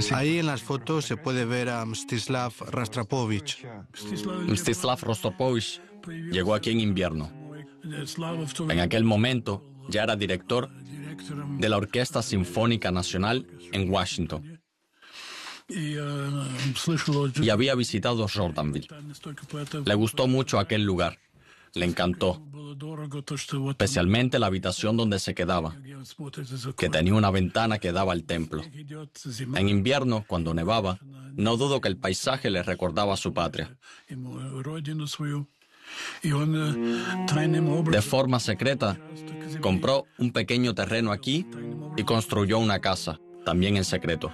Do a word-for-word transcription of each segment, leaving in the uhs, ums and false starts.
Ahí en las fotos se puede ver a Mstislav Rostropovich. Mstislav Rostropovich llegó aquí en invierno. En aquel momento ya era director de la Orquesta Sinfónica Nacional en Washington. Y había visitado Jordanville. Le gustó mucho aquel lugar. Le encantó. Especialmente la habitación donde se quedaba, que tenía una ventana que daba al templo. En invierno, cuando nevaba, no dudo que el paisaje le recordaba a su patria. De forma secreta, compró un pequeño terreno aquí y construyó una casa, también en secreto.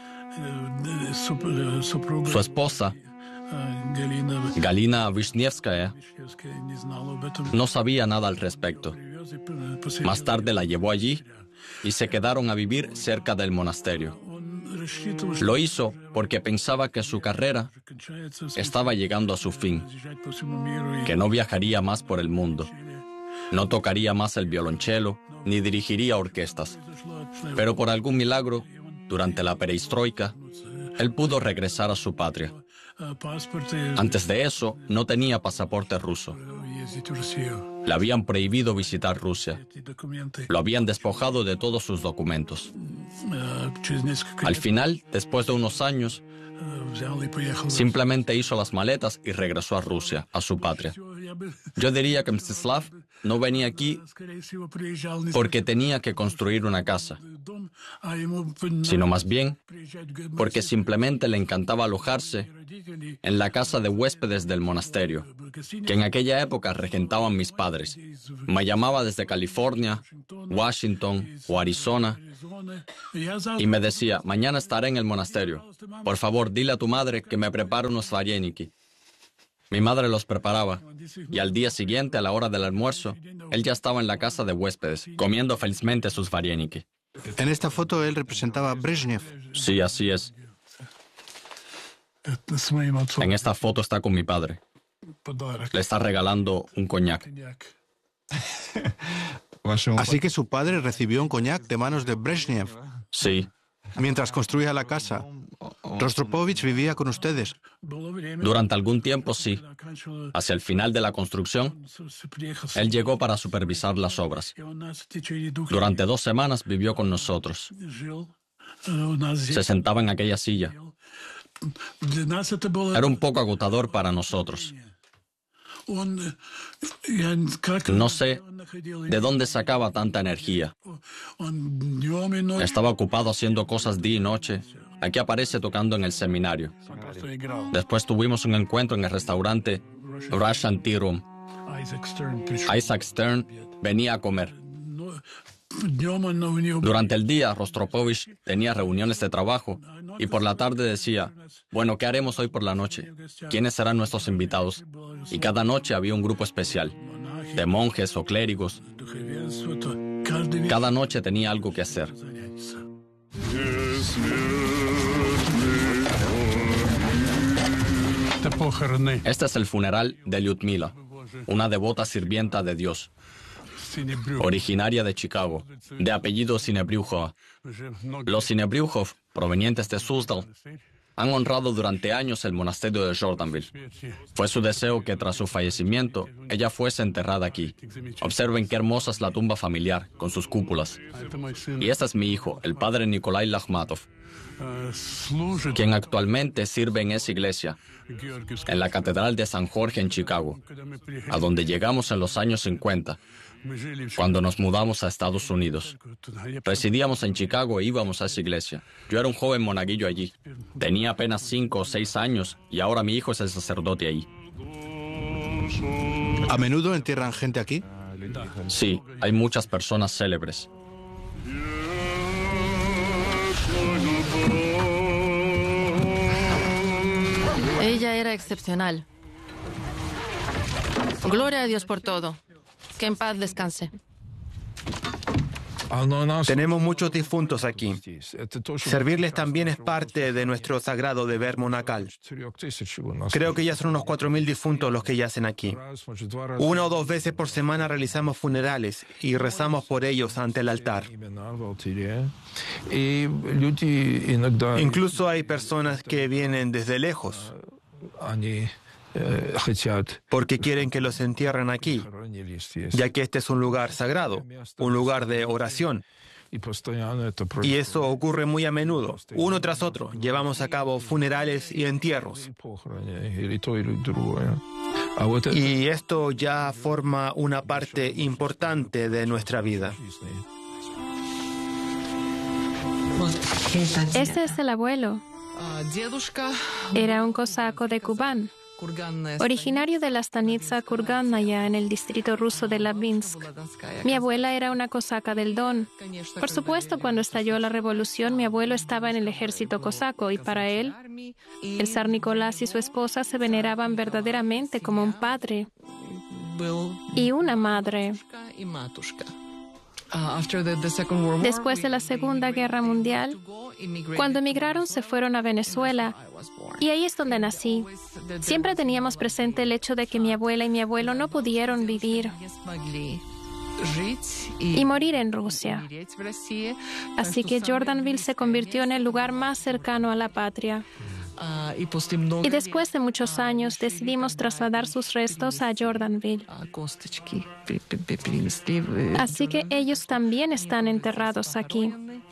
Su esposa, Galina Vishnievskaya, no sabía nada al respecto. Más tarde la llevó allí y se quedaron a vivir cerca del monasterio. Lo hizo porque pensaba que su carrera estaba llegando a su fin, que no viajaría más por el mundo, no tocaría más el violonchelo ni dirigiría orquestas. Pero por algún milagro, durante la perestroika, él pudo regresar a su patria. Antes de eso, no tenía pasaporte ruso. Le habían prohibido visitar Rusia. Lo habían despojado de todos sus documentos. Al final, después de unos años, simplemente hizo las maletas y regresó a Rusia, a su patria. Yo diría que Mstislav no venía aquí porque tenía que construir una casa, sino más bien porque simplemente le encantaba alojarse en la casa de huéspedes del monasterio, que en aquella época regentaban mis padres. Me llamaba desde California, Washington o Arizona y me decía: mañana estaré en el monasterio. Por favor, dile a tu madre que me prepare unos vareniki. Mi madre los preparaba, y al día siguiente, a la hora del almuerzo, él ya estaba en la casa de huéspedes, comiendo felizmente sus vareniki. En esta foto él representaba a Brezhnev. Sí, así es. En esta foto está con mi padre. Le está regalando un coñac. Así que su padre recibió un coñac de manos de Brezhnev. Sí. Mientras construía la casa, Rostropovich vivía con ustedes. Durante algún tiempo, sí. Hacia el final de la construcción, él llegó para supervisar las obras. Durante dos semanas vivió con nosotros. Se sentaba en aquella silla. Era un poco agotador para nosotros. No sé de dónde sacaba tanta energía. Estaba ocupado haciendo cosas día y noche. Aquí aparece tocando en el seminario. Después tuvimos un encuentro en el restaurante Russian Tea Room. Isaac Stern venía a comer. Durante el día, Rostropovich tenía reuniones de trabajo y por la tarde decía: bueno, ¿qué haremos hoy por la noche? ¿Quiénes serán nuestros invitados? Y cada noche había un grupo especial, de monjes o clérigos. Cada noche tenía algo que hacer. Este es el funeral de Lyudmila, una devota sirvienta de Dios, originaria de Chicago, de apellido Sinebriukov. Los Sinebriukov, provenientes de Suzdal, han honrado durante años el monasterio de Jordanville. Fue su deseo que tras su fallecimiento ella fuese enterrada aquí. Observen qué hermosa es la tumba familiar, con sus cúpulas. Y este es mi hijo, el padre Nikolai Lakhmatov, quien actualmente sirve en esa iglesia, en la Catedral de San Jorge en Chicago, a donde llegamos en los años cincuenta, cuando nos mudamos a Estados Unidos. Residíamos en Chicago e íbamos a esa iglesia. Yo era un joven monaguillo allí. Tenía apenas cinco o seis años y ahora mi hijo es el sacerdote ahí. ¿A menudo entierran gente aquí? Sí, hay muchas personas célebres. Ella era excepcional. Gloria a Dios por todo. Que en paz descanse. Tenemos muchos difuntos aquí. Servirles también es parte de nuestro sagrado deber monacal. Creo que ya son unos cuatro mil difuntos los que yacen aquí. Una o dos veces por semana realizamos funerales y rezamos por ellos ante el altar. Incluso hay personas que vienen desde lejos porque quieren que los entierren aquí, ya que este es un lugar sagrado, un lugar de oración. Y eso ocurre muy a menudo, uno tras otro. Llevamos a cabo funerales y entierros. Y esto ya forma una parte importante de nuestra vida. Este es el abuelo. Era un cosaco de Kubán, originario de la stanitsa Kurgannaya en el distrito ruso de Labinsk. Mi abuela era una cosaca del Don. Por supuesto, cuando estalló la revolución, mi abuelo estaba en el ejército cosaco y para él, el zar Nicolás y su esposa se veneraban verdaderamente como un padre y una madre. Después de la Segunda Guerra Mundial, cuando emigraron se fueron a Venezuela y ahí es donde nací. Siempre teníamos presente el hecho de que mi abuela y mi abuelo no pudieron vivir y morir en Rusia. Así que Jordanville se convirtió en el lugar más cercano a la patria. Y después de muchos años decidimos trasladar sus restos a Jordanville. Así que ellos también están enterrados aquí.